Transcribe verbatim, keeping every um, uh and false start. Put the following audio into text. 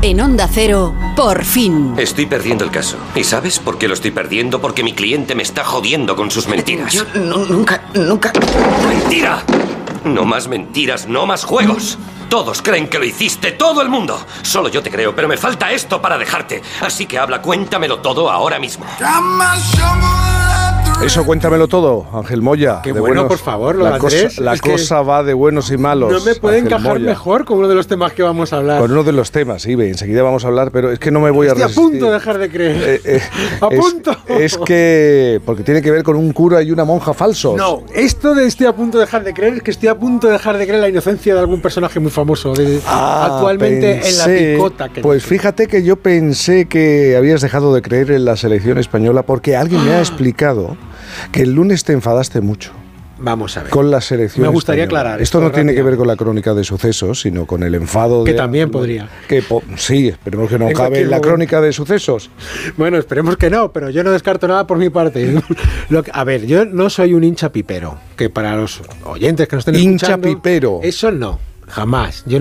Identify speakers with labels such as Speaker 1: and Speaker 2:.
Speaker 1: En Onda Cero, por fin.
Speaker 2: Estoy perdiendo el caso. ¿Y sabes por qué lo estoy perdiendo? Porque mi cliente me está jodiendo con sus mentiras.
Speaker 3: Yo no, nunca, nunca...
Speaker 2: ¡Mentira! No más mentiras, no más juegos. Todos creen que lo hiciste, todo el mundo. Solo yo te creo, pero me falta esto para dejarte. Así que habla, cuéntamelo todo ahora mismo.
Speaker 4: Eso, cuéntamelo todo, Ángel Moya.
Speaker 5: Qué
Speaker 4: de
Speaker 5: bueno,
Speaker 4: buenos,
Speaker 5: por favor, lo
Speaker 4: La
Speaker 5: Andrés,
Speaker 4: cosa, la
Speaker 5: es que
Speaker 4: cosa va de buenos y malos.
Speaker 5: No me puede
Speaker 4: Ángel
Speaker 5: encajar
Speaker 4: Moya.
Speaker 5: mejor con uno de los temas que vamos a hablar.
Speaker 4: Con uno de los temas, sí, enseguida vamos a hablar, pero es que no me voy
Speaker 5: Estoy
Speaker 4: a resistir.
Speaker 5: a punto de dejar de creer.
Speaker 4: Eh, eh,
Speaker 5: ¡A
Speaker 4: es,
Speaker 5: punto!
Speaker 4: Es que... Porque tiene que ver con un cura y una monja falsos.
Speaker 5: No, esto de estoy a punto de dejar de creer es que estoy a punto de dejar de creer la inocencia de algún personaje muy famoso de,
Speaker 4: Ah,
Speaker 5: actualmente
Speaker 4: pensé,
Speaker 5: en la picota. Que
Speaker 4: pues fíjate que yo pensé que habías dejado de creer en la selección española porque alguien me ha explicado que el lunes te enfadaste mucho.
Speaker 5: Vamos a ver.
Speaker 4: Con la selección
Speaker 5: Me gustaría
Speaker 4: española.
Speaker 5: aclarar.
Speaker 4: Esto,
Speaker 5: esto
Speaker 4: no tiene que ver
Speaker 5: rápidamente.
Speaker 4: con la crónica de sucesos, sino con el enfado
Speaker 5: Que
Speaker 4: de...
Speaker 5: también podría.
Speaker 4: Que po- sí, esperemos que no
Speaker 5: En
Speaker 4: cabe
Speaker 5: cualquier
Speaker 4: en la
Speaker 5: momento.
Speaker 4: crónica de sucesos.
Speaker 5: Bueno, esperemos que no, pero yo no descarto nada por mi parte. Lo que- a ver, yo no soy un hincha pipero, que para los oyentes que nos estén
Speaker 4: Hincha
Speaker 5: escuchando...
Speaker 4: pipero.
Speaker 5: Eso no, jamás. Yo